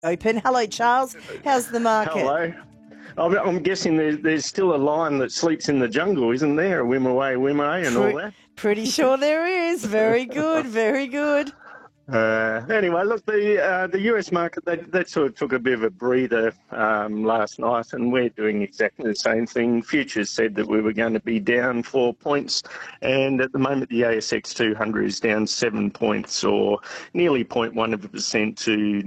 Open. Hello, Charles. How's the market? Hello. I'm guessing there's still a lion that sleeps in the jungle, isn't there? Wimaway, and all that. Pretty sure there is. Very good, very good. Anyway, look, the US market, that sort of took a bit of a breather last night, and we're doing exactly the same thing. Futures said that we were going to be down 4 points, and at the moment the ASX 200 is down 7 points, or nearly 0.1% to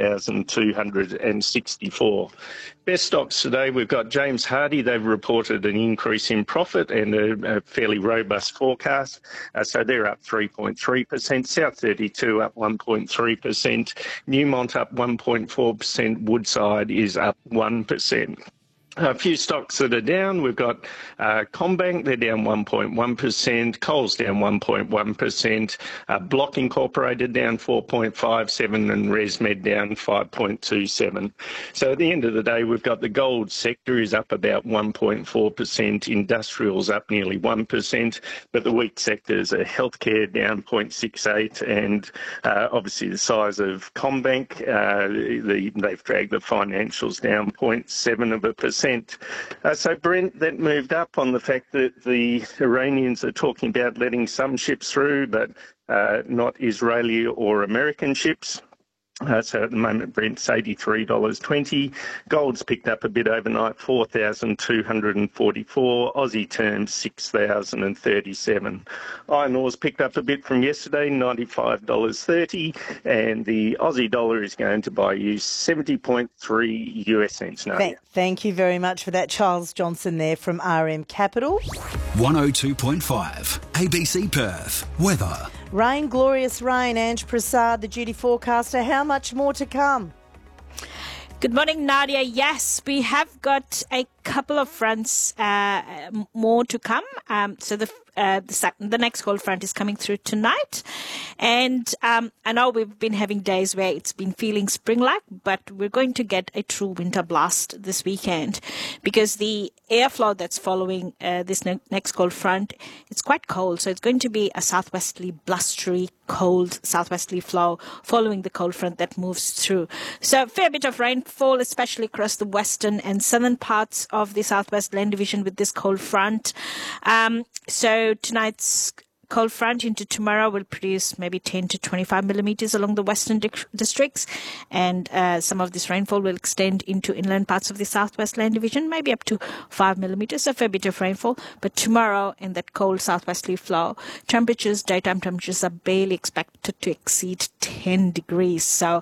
9,264. Best stocks today, we've got James Hardie. They've reported an increase in profit and a fairly robust forecast. So they're up 3.3%. South 32 up 1.3%. Newmont up 1.4%. Woodside is up 1%. A few stocks that are down, we've got CommBank, they're down 1.1%, Coles down 1.1%, Block Incorporated down 4.57%, and ResMed down 5.27%. So at the end of the day, we've got the gold sector is up about 1.4%, industrials up nearly 1%, but the weak sectors are healthcare down 0.68%, and obviously the size of CommBank, they've dragged the financials down 0.7%. So, Brent, that moved up on the fact that the Iranians are talking about letting some ships through, but not Israeli or American ships. So at the moment, Brent's $83.20. Gold's picked up a bit overnight, 4,244. Aussie terms, 6,037. Iron ore's picked up a bit from yesterday, $95.30. And the Aussie dollar is going to buy you 70.3 US cents now. Thank you very much for that. Charles Johnson there from RM Capital. 102.5 ABC Perth. Weather. Rain, glorious rain. Ange Prasad, the duty forecaster. How much more to come? Good morning, Nadia. Yes, we have got a couple of fronts more to come. So the next cold front is coming through tonight. And I know we've been having days where it's been feeling spring-like, but we're going to get a true winter blast this weekend because the airflow that's following this next cold front, it's quite cold. So it's going to be a southwesterly, blustery, cold southwesterly flow following the cold front that moves through. So a fair bit of rainfall, especially across the western and southern parts of the Southwest Land Division with this cold front. So tonight's cold front into tomorrow will produce maybe 10 to 25 millimeters along the western districts, and some of this rainfall will extend into inland parts of the Southwest Land Division, maybe up to 5 millimeters, a fair bit of rainfall. But tomorrow, in that cold southwesterly flow, daytime temperatures are barely expected to exceed 10 degrees. So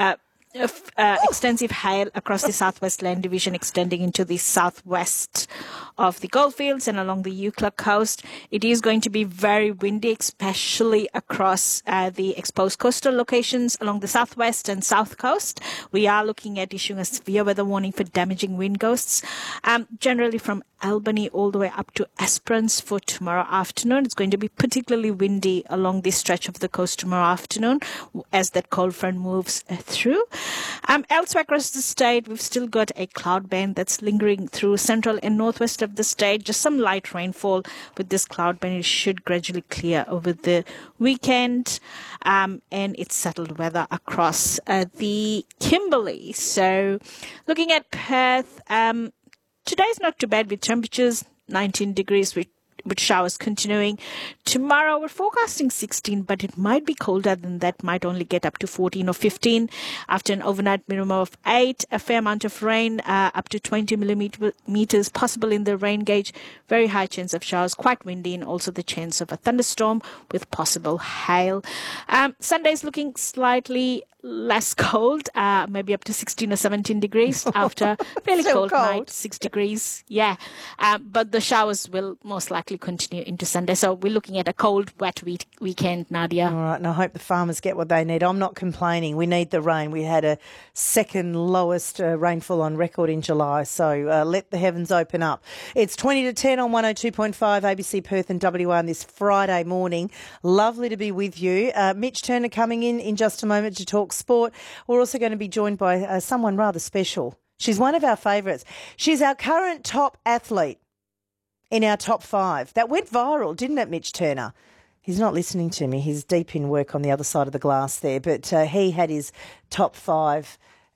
extensive hail across the Southwest Land Division, extending into the southwest of the Goldfields and along the Eucla coast. It is going to be very windy, especially across the exposed coastal locations along the southwest and south coast. We are looking at issuing a severe weather warning for damaging wind gusts, generally from Albany all the way up to Esperance for tomorrow afternoon. It's going to be particularly windy along this stretch of the coast tomorrow afternoon as that cold front moves through. Elsewhere across the state, we've still got a cloud band that's lingering through central and northwest of the state. Just some light rainfall with this cloud band. It should gradually clear over the weekend, and it's settled weather across the Kimberley. So looking at Perth, today's not too bad with temperatures 19 degrees with showers continuing. Tomorrow we're forecasting 16, but it might be colder than that, might only get up to 14 or 15 after an overnight minimum of 8. A fair amount of rain, up to 20 millimeters possible in the rain gauge. Very high chance of showers, quite windy, and also the chance of a thunderstorm with possible hail. Sunday's looking slightly less cold, maybe up to 16 or 17 degrees after fairly cold night, 6 degrees. Yeah. But the showers will most likely continue into Sunday. So we're looking at a cold, wet weekend, Nadia. All right. And I hope the farmers get what they need. I'm not complaining. We need the rain. We had a second lowest rainfall on record in July. So let the heavens open up. It's 20 to 10 on 102.5 ABC Perth and WA on this Friday morning. Lovely to be with you. Mitch Turner coming in just a moment to talk sport. We're also going to be joined by someone rather special. She's one of our favourites. She's our current top athlete in our top 5. That went viral, didn't it, Mitch Turner? He's not listening to me. He's deep in work on the other side of the glass there. But he had his top 5